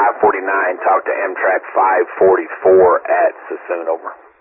549. Talk to Amtrak 544 at Sassoon. Over.